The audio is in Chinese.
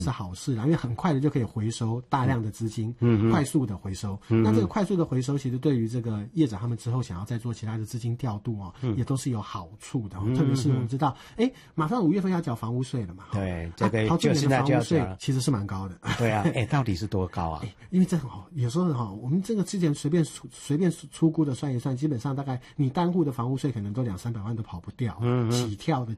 是好事啦，因为很快的就可以回收大量的资金，快速的回收。那这个快速的回收，其实对于这个业者他们之后想要再做其他的资金调度也都是有好处的。特别是我们知道，马上5月份要缴房屋税了嘛， 对，这个就现在就要房屋税其实是蛮高的。 对啊，到底是多高啊？ 因为这有时候我们这个之前随便出估的算一算，基本上大概你单户的房屋税可能都200-300万都跑不掉，起跳的